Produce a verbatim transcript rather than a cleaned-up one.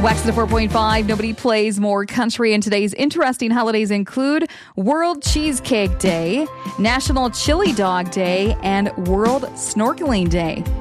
Wax to four point five. Nobody plays more country. And today's interesting holidays include World Cheesecake Day, National Chili Dog Day, and World Snorkeling Day.